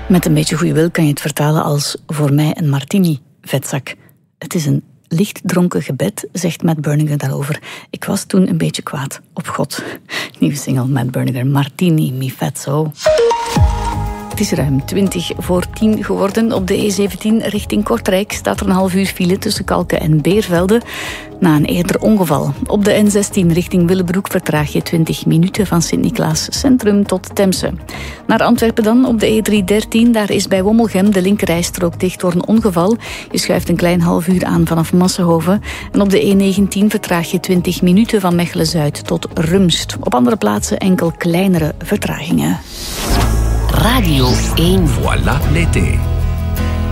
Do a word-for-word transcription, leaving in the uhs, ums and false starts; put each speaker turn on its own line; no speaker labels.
Met een beetje goede wil kan je het vertalen als voor mij een martini-vetzak. Het is een licht dronken gebed, zegt Matt Berninger daarover. Ik was toen een beetje kwaad op God. Nieuwe single Matt Berninger, Martini mi vezzo. Het is ruim twintig voor tien geworden. Op de E zeventien richting Kortrijk staat er een half uur file tussen Kalken en Beervelde na een eerder ongeval. Op de N zestien richting Willebroek vertraag je twintig minuten van Sint-Niklaas Centrum tot Temse. Naar Antwerpen dan op de E driehonderddertien. Daar is bij Wommelgem de linkerrijstrook dicht door een ongeval. Je schuift een klein half uur aan vanaf Massenhoven. En op de E negentien vertraag je twintig minuten van Mechelen-Zuid tot Rumst. Op andere plaatsen enkel kleinere vertragingen.
Radio één.
Voilà l'été.